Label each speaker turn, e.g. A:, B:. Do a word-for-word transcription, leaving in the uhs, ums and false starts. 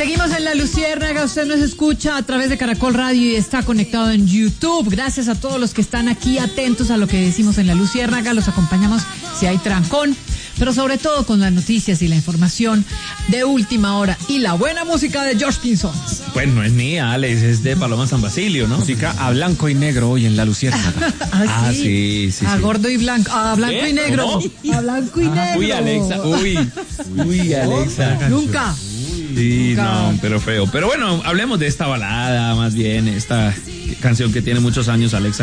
A: Seguimos en La Luciérnaga, usted nos escucha a través de Caracol Radio y está conectado en YouTube. Gracias a todos los que están aquí atentos a lo que decimos en La Luciérnaga, los acompañamos si hay trancón, pero sobre todo con las noticias y la información de última hora y la buena música de George Pinzón.
B: Pues no es mía, Alex, es de Paloma San Basilio, ¿no?
C: Música a blanco y negro hoy en La Luciérnaga.
A: ¿Ah,
B: Ah, sí, sí,
A: a
B: sí.
A: gordo y blanco, a blanco
B: ¿Qué?
A: y negro.
B: ¿Cómo?
A: A blanco y negro.
B: Uy, Alexa, uy, uy, Alexa.
A: Nunca.
B: Sí, no, pero feo. Pero bueno, hablemos de esta balada, más bien, esta canción que tiene muchos años, Alexa.